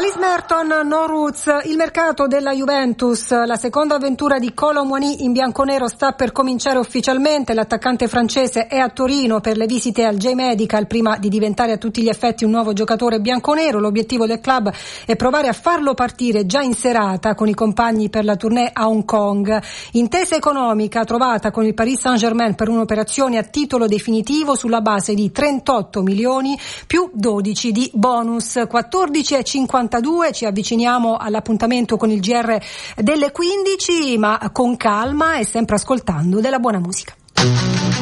Alice Merton, No Roots, il mercato della Juventus, la seconda avventura di Kolo Muani in bianconero sta per cominciare ufficialmente. L'attaccante francese è a Torino per le visite al J-Medical prima di diventare a tutti gli effetti un nuovo giocatore bianconero. L'obiettivo del club è provare a farlo partire già in serata con i compagni per la tournée a Hong Kong. Intesa economica trovata con il Paris Saint-Germain per un'operazione a titolo definitivo sulla base di 38 milioni più 12 di bonus. 14:52 ci avviciniamo all'appuntamento con il GR delle 15, ma con calma e sempre ascoltando della buona musica.